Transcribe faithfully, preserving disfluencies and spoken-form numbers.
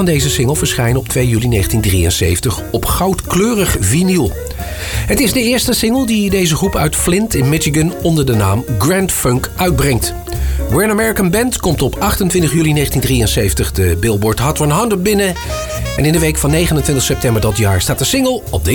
van deze single verschijnen op twee juli negentien drieënzeventig op goudkleurig vinyl. Het is de eerste single die deze groep uit Flint in Michigan onder de naam Grand Funk uitbrengt. We're an American Band komt op achtentwintig juli negentien drieënzeventig de Billboard Hot honderd binnen. En in de week van negenentwintig september dat jaar staat de single op de